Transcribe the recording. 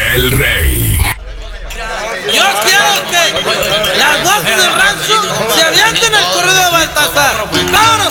El Rey. Yo quiero que las voces del rancho se avienten el corrido de Baltasar. ¡Vámonos!